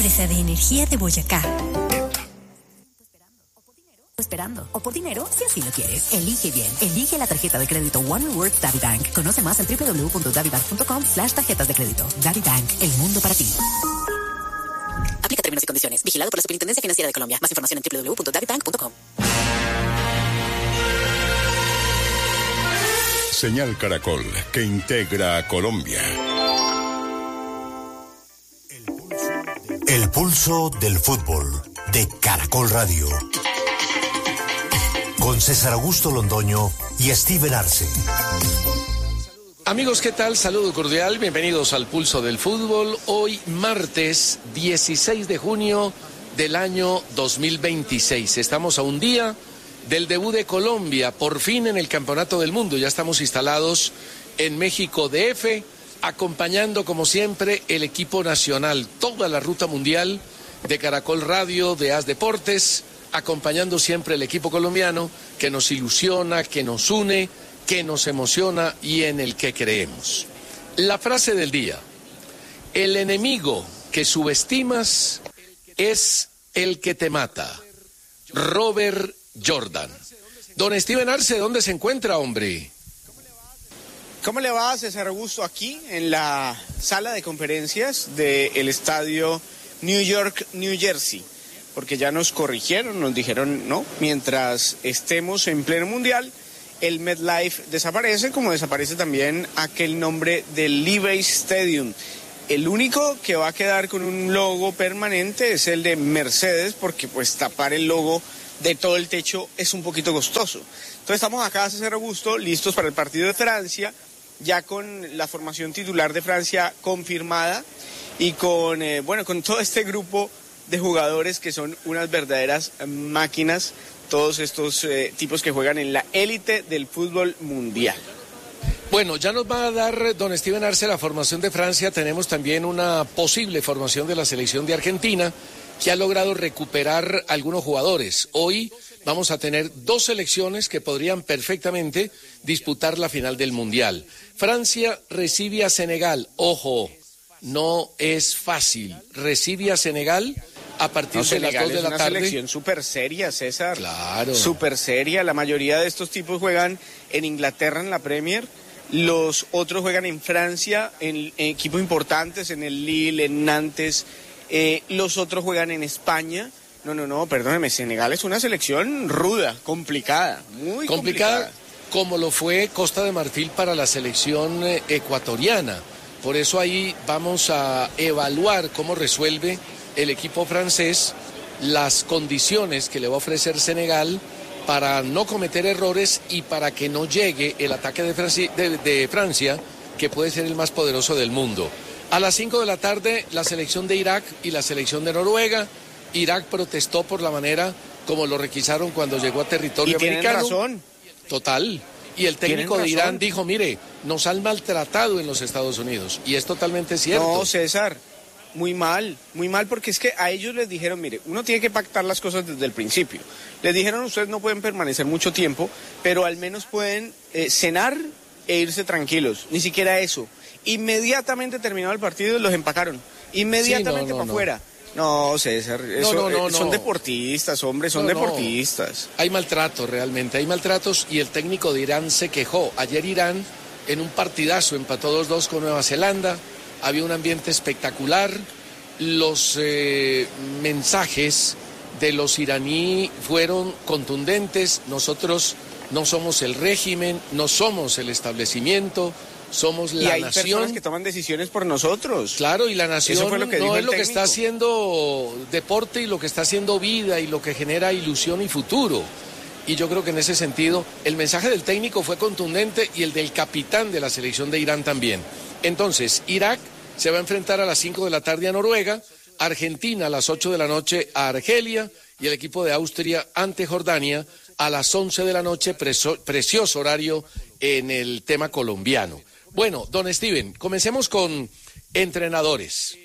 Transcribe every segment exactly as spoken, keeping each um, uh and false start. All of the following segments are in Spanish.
empresa de energía de Boyacá. Esperando. O por dinero, si así lo quieres. Elige bien. Elige la tarjeta de crédito One Rewards DaviBank. Conoce más en doble u doble u doble u punto davibank punto com slash tarjetas de crédito. DaviBank, el mundo para ti. Aplica términos y condiciones. Vigilado por la Superintendencia Financiera de Colombia. Más información en doble u doble u doble u punto davibank punto com. Señal Caracol, que integra a Colombia. El pulso del fútbol de Caracol Radio. Con César Augusto Londoño y Steven Arce. Amigos, ¿qué tal? Saludo cordial, bienvenidos al Pulso del Fútbol. Hoy martes dieciséis de junio del año dos mil veintiséis. Estamos a un día del debut de Colombia, por fin en el Campeonato del Mundo. Ya estamos instalados en México D F, acompañando como siempre el equipo nacional, toda la ruta mundial de Caracol Radio, de As Deportes, acompañando siempre el equipo colombiano que nos ilusiona, que nos une, que nos emociona y en el que creemos. La frase del día: el enemigo que subestimas es el que te mata. Robert Jordan. Don Steven Arce, ¿dónde se encuentra, hombre? ¿Cómo le va, César Augusto? Aquí en la sala de conferencias del estadio New York, New Jersey. Porque ya nos corrigieron, nos dijeron, no, mientras estemos en pleno mundial, el MetLife desaparece, como desaparece también aquel nombre del Levi's Stadium. El único que va a quedar con un logo permanente es el de Mercedes, porque pues tapar el logo de todo el techo es un poquito costoso. Entonces estamos acá, César Augusto, listos para el partido de Francia, ya con la formación titular de Francia confirmada y con, eh, bueno, con todo este grupo de jugadores que son unas verdaderas máquinas, todos estos eh, tipos que juegan en la élite del fútbol mundial. Bueno, ya nos va a dar don Steven Arce la formación de Francia. Tenemos también una posible formación de la selección de Argentina, que ha logrado recuperar algunos jugadores. Hoy vamos a tener dos selecciones que podrían perfectamente disputar la final del Mundial. Francia recibe a Senegal. Ojo, no es fácil. Recibe a Senegal a partir no, de las dos de la tarde. Es una selección súper seria, César. Claro. Súper seria. La mayoría de estos tipos juegan en Inglaterra en la Premier. Los otros juegan en Francia, en, en equipos importantes, en el Lille, en Nantes. Eh, los otros juegan en España. No, no, no, perdóneme, Senegal es una selección ruda, complicada, muy complicada. Complicada, como lo fue Costa de Marfil para la selección eh, ecuatoriana. Por eso ahí vamos a evaluar cómo resuelve el equipo francés las condiciones que le va a ofrecer Senegal para no cometer errores y para que no llegue el ataque de Francia, de, de Francia, que puede ser el más poderoso del mundo. A las cinco de la tarde, la selección de Irak y la selección de Noruega. Irak protestó por la manera como lo requisaron cuando llegó a territorio y americano. Tienen razón. Total. Y el técnico de Irán dijo, mire, nos han maltratado en los Estados Unidos. Y es totalmente cierto. No, César, muy mal, muy mal, porque es que a ellos les dijeron, mire, uno tiene que pactar las cosas desde el principio. Les dijeron, ustedes no pueden permanecer mucho tiempo, pero al menos pueden eh, cenar e irse tranquilos. Ni siquiera eso. Inmediatamente terminado el partido los empacaron. Inmediatamente sí, no, no, para no. afuera. No, César, eso, no, no, no, son no. deportistas, hombre, son no, deportistas. No. Hay maltratos realmente, hay maltratos y el técnico de Irán se quejó. Ayer Irán en un partidazo empató dos dos con Nueva Zelanda, había un ambiente espectacular, los eh, mensajes de los iraní fueron contundentes. Nosotros no somos el régimen, no somos el establecimiento, somos la y hay nación. Personas que toman decisiones por nosotros. Claro, y la nación Eso fue lo que no dijo es el lo técnico. Que está haciendo deporte y lo que está haciendo vida y lo que genera ilusión y futuro. Y yo creo que en ese sentido el mensaje del técnico fue contundente y el del capitán de la selección de Irán también. Entonces, Irak se va a enfrentar a las cinco de la tarde a Noruega, Argentina a las ocho de la noche a Argelia y el equipo de Austria ante Jordania a las once de la noche, preso, precioso horario en el tema colombiano. Bueno, don Steven, comencemos con entrenadores.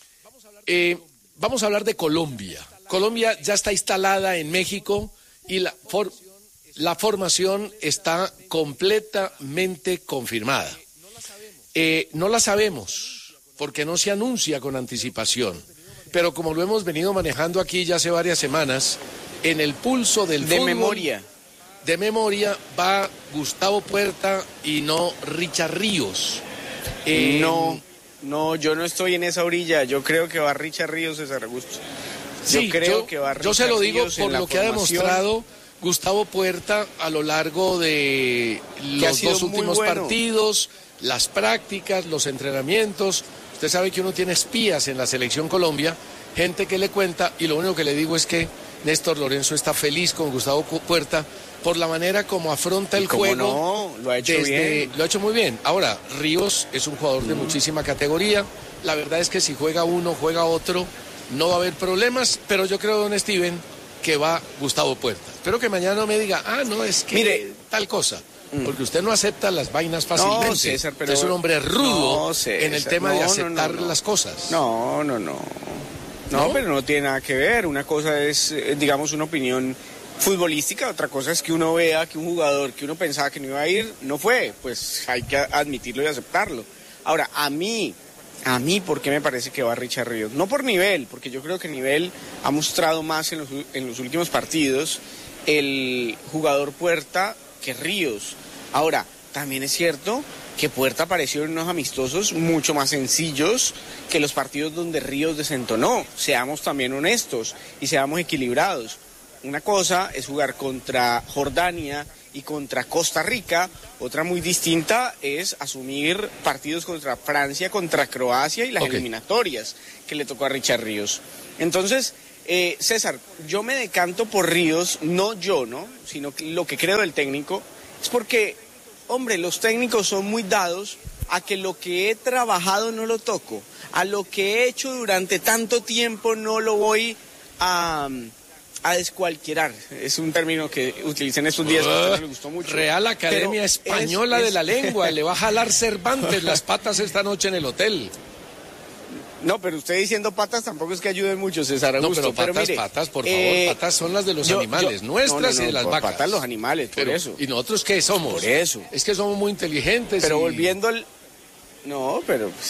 Eh, vamos a hablar de Colombia. Colombia ya está instalada en México y la, for, la formación está completamente confirmada. Eh, no la sabemos porque no se anuncia con anticipación, pero como lo hemos venido manejando aquí ya hace varias semanas, en el pulso del De fútbol, memoria. de memoria va Gustavo Puerta y no Richard Ríos. Eh, No, no, yo no estoy en esa orilla. Yo creo que va Richard Ríos, César Augusto. Sí, yo creo yo, que va yo se lo digo Ríos en por la lo que ha formación. demostrado Gustavo Puerta a lo largo de Que ha los sido dos muy últimos bueno. partidos, las prácticas, los entrenamientos. Usted sabe que uno tiene espías en la Selección Colombia, gente que le cuenta, y lo único que le digo es que Néstor Lorenzo está feliz con Gustavo Puerta por la manera como afronta el ¿Y cómo juego. no? Lo ha hecho desde- bien. Lo ha hecho muy bien. Ahora, Ríos es un jugador de muchísima categoría. La verdad es que si juega uno, juega otro, no va a haber problemas, pero yo creo, don Steven, que va Gustavo Puerta. Espero que mañana no me diga, ah, no, es que Mire. tal cosa. Porque usted no acepta las vainas fácilmente. No, César, pero- Usted es un hombre rudo No, César, en el tema de no, no, aceptar no, no. las cosas. No, no, no. No, ¿No? pero no tiene nada que ver. Una cosa es, eh, digamos, una opinión futbolística, otra cosa es que uno vea que un jugador que uno pensaba que no iba a ir, no fue. Pues hay que admitirlo y aceptarlo. Ahora, a mí, a mí, ¿por qué me parece que va Richard Ríos? No por nivel, porque yo creo que nivel ha mostrado más en los, en los últimos partidos el jugador Puerta que Ríos. Ahora, también es cierto que Puerta apareció en unos amistosos mucho más sencillos que los partidos donde Ríos desentonó. Seamos también honestos y seamos equilibrados. Una cosa es jugar contra Jordania y contra Costa Rica, otra muy distinta es asumir partidos contra Francia, contra Croacia y las Ok. eliminatorias que le tocó a Richard Ríos. Entonces, eh, César, yo me decanto por Ríos, no yo, ¿no? Sino que lo que creo del técnico es porque, hombre, los técnicos son muy dados a que lo que he trabajado no lo toco, a lo que he hecho durante tanto tiempo no lo voy a, a descualquierar. Es un término que utilicé en estos días, que a usted no le gustó mucho. Real Academia Pero Española es- de es- la Lengua, le va a jalar Cervantes las patas esta noche en el hotel. No, pero usted diciendo patas tampoco es que ayude mucho, César No, Augusto. pero patas, mire, patas, por favor, eh, patas son las de los yo- animales, yo- nuestras no, no, y de no, las por vacas. patas los animales, por Pero, eso. ¿y nosotros qué somos? Por eso. Es que somos muy inteligentes. Pero y- volviendo al... No, pero